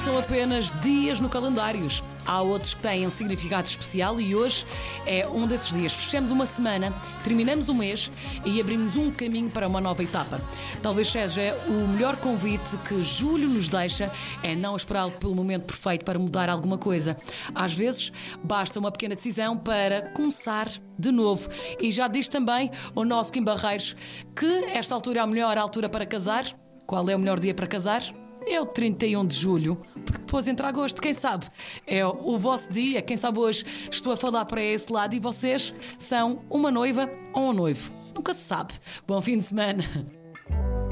são apenas dias no calendário. Há outros que têm um significado especial e hoje é um desses dias. Fechamos uma semana, terminamos o mês e abrimos um caminho para uma nova etapa. Talvez seja o melhor convite que julho nos deixa, é não esperar pelo momento perfeito para mudar alguma coisa. Às vezes basta uma pequena decisão para começar de novo. E já diz também o nosso Kim Barreiros que esta altura é a melhor altura para casar. Qual é o melhor dia para casar? É o 31 de julho, porque depois entra agosto, quem sabe? É o vosso dia, quem sabe hoje estou a falar para esse lado e vocês são uma noiva ou um noivo. Nunca se sabe. Bom fim de semana.